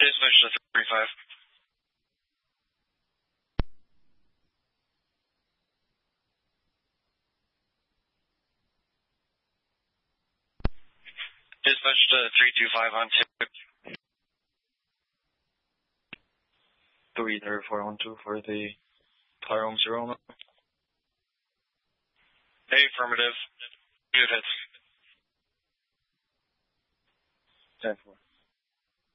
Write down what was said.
Dispatch to 335. Dispatch to 325 on tip. 33412 for the firearms enrollment. Hey, affirmative. Good hits. 10-4.